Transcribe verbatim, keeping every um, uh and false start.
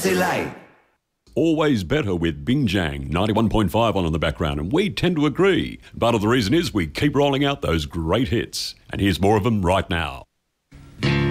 Aussie Late. Always better with Bing Jang, ninety-one point five on in the background, and we tend to agree. Part of the reason is we keep rolling out those great hits. And here's more of them right now.